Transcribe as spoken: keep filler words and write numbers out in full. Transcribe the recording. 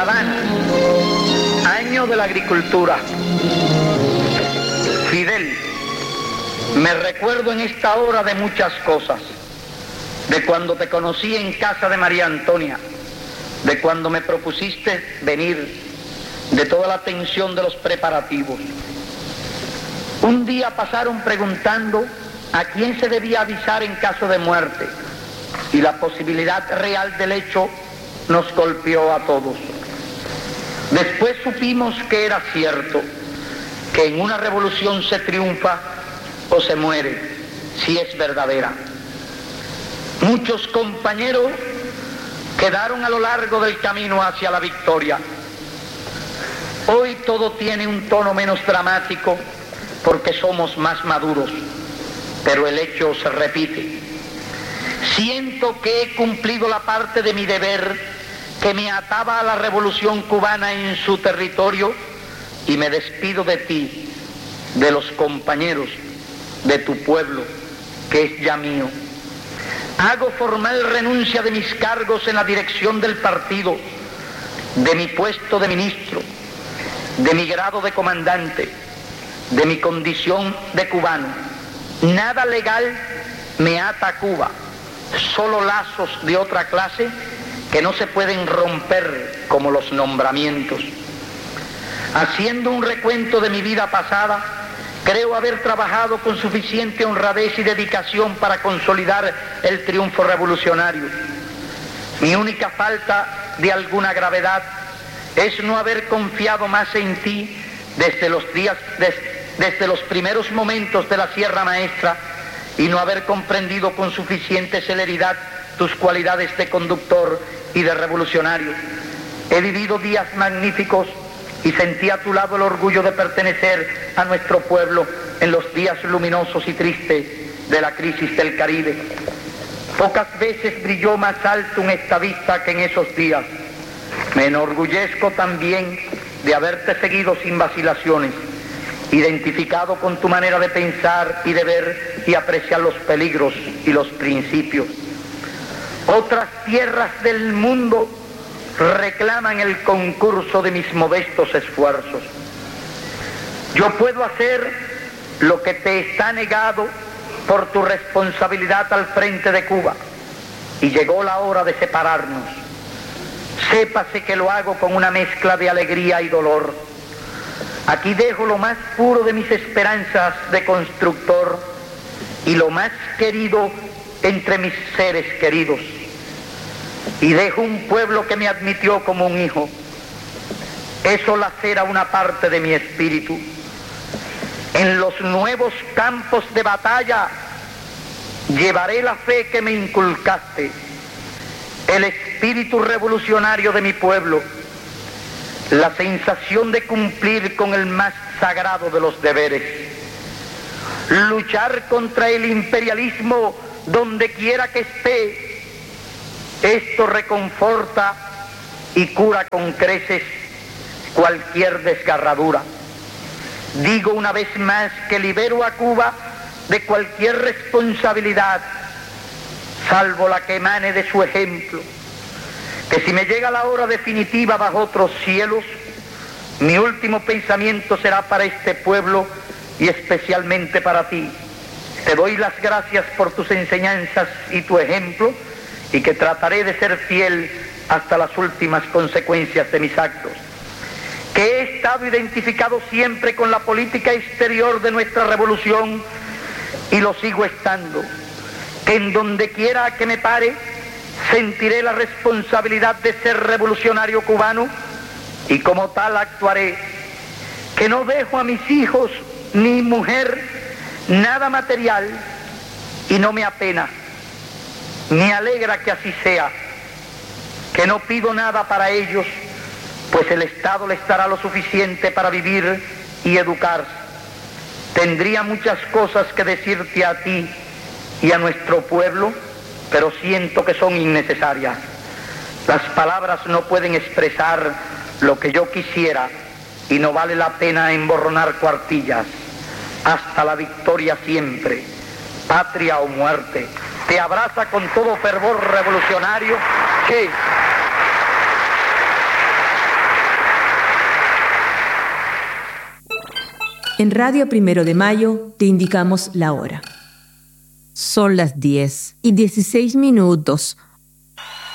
Año de la agricultura. Fidel, me recuerdo en esta hora de muchas cosas, de cuando te conocí en casa de María Antonia, de cuando me propusiste venir, de toda la tensión de los preparativos. Un día pasaron preguntando a quién se debía avisar en caso de muerte, y la posibilidad real del hecho nos golpeó a todos. Después supimos que era cierto, que en una revolución se triunfa o se muere, si es verdadera. Muchos compañeros quedaron a lo largo del camino hacia la victoria. Hoy todo tiene un tono menos dramático porque somos más maduros, pero el hecho se repite. Siento que he cumplido la parte de mi deber que me ataba a la revolución cubana en su territorio, y me despido de ti, de los compañeros, de tu pueblo, que es ya mío. Hago formal renuncia de mis cargos en la dirección del partido, de mi puesto de ministro, de mi grado de comandante, de mi condición de cubano. Nada legal me ata a Cuba, solo lazos de otra clase que no se pueden romper, como los nombramientos. Haciendo un recuento de mi vida pasada, creo haber trabajado con suficiente honradez y dedicación para consolidar el triunfo revolucionario. Mi única falta de alguna gravedad es no haber confiado más en ti desde los días, des, desde los primeros momentos de la Sierra Maestra, y no haber comprendido con suficiente celeridad tus cualidades de conductor y de revolucionario. He vivido días magníficos y sentí a tu lado el orgullo de pertenecer a nuestro pueblo en los días luminosos y tristes de la crisis del Caribe. Pocas veces brilló más alto un estadista que en esos días. Me enorgullezco también de haberte seguido sin vacilaciones, identificado con tu manera de pensar y de ver y apreciar los peligros y los principios. Otras tierras del mundo reclaman el concurso de mis modestos esfuerzos. Yo puedo hacer lo que te está negado por tu responsabilidad al frente de Cuba, y llegó la hora de separarnos. Sépase que lo hago con una mezcla de alegría y dolor. Aquí dejo lo más puro de mis esperanzas de constructor y lo más querido entre mis seres queridos. Y dejo un pueblo que me admitió como un hijo. Eso lacera una parte de mi espíritu. En los nuevos campos de batalla llevaré la fe que me inculcaste, el espíritu revolucionario de mi pueblo, la sensación de cumplir con el más sagrado de los deberes, luchar contra el imperialismo donde quiera que esté. Esto reconforta y cura con creces cualquier desgarradura. Digo una vez más que libero a Cuba de cualquier responsabilidad, salvo la que emane de su ejemplo, que si me llega la hora definitiva bajo otros cielos, mi último pensamiento será para este pueblo y especialmente para ti. Te doy las gracias por tus enseñanzas y tu ejemplo, y que trataré de ser fiel hasta las últimas consecuencias de mis actos. Que he estado identificado siempre con la política exterior de nuestra revolución y lo sigo estando. Que en donde quiera que me pare, sentiré la responsabilidad de ser revolucionario cubano y como tal actuaré. Que no dejo a mis hijos ni mujer nada material y no me apena. Me alegra que así sea, que no pido nada para ellos, pues el Estado les dará lo suficiente para vivir y educarse. Tendría muchas cosas que decirte a ti y a nuestro pueblo, pero siento que son innecesarias. Las palabras no pueden expresar lo que yo quisiera y no vale la pena emborronar cuartillas. Hasta la victoria siempre, patria o muerte. Te abraza con todo fervor revolucionario, Che. En Radio Primero de Mayo te indicamos la hora. Son las diez y dieciséis minutos.